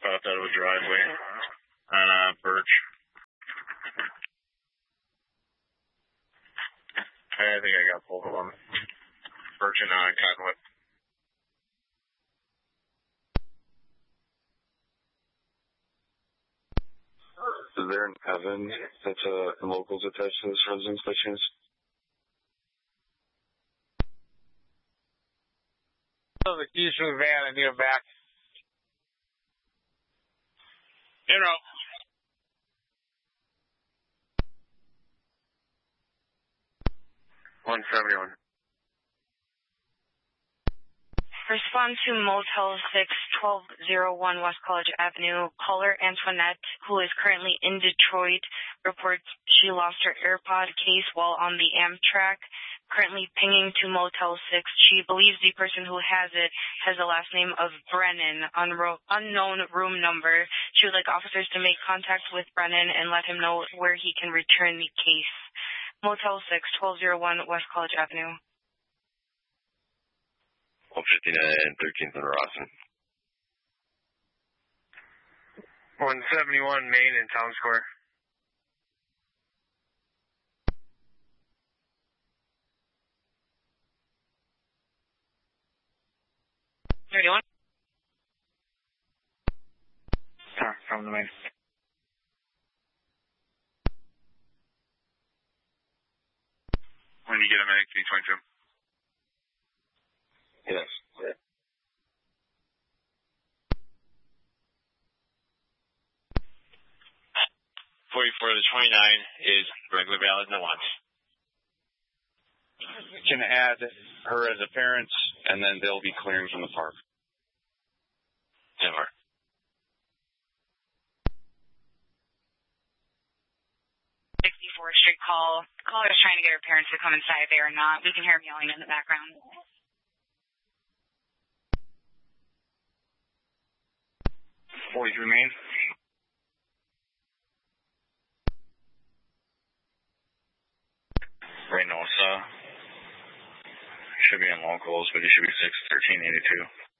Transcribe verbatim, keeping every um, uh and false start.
popped out of a driveway on uh, Birch. I think I got both of them. Birch and uh, Cottonwood. Is there an Evan that's uh, locals attached to this residence by chance? Oh, the keys from the van. I need them back. You know. one seventy-one. Respond to Motel six, twelve oh one West College Avenue. Caller Antoinette, who is currently in Detroit, reports she lost her AirPod case while on the Amtrak. Currently pinging to Motel six. She believes the person who has it has the last name of Brennan, unro- unknown room number. She would like officers to make contact with Brennan and let him know where he can return the case. Motel six, twelve oh one West College Avenue. one fifty-nine, thirteenth and Rawson. one seventy-one Main in Town Square. thirty-one? Sorry, from the main. When you get a medic, three twenty-two. Yes. Yeah. forty-four to twenty-nine is regular valid no wants. Can add her as a parent, and then they'll be clearing from the park. Never. sixty-fourth Street call. Caller is trying to get her parents to come inside. They are not. We can hear them yelling in the background. forty-three Main. Reynosa. Should be in locals, but he should be six thirteen eighty-two.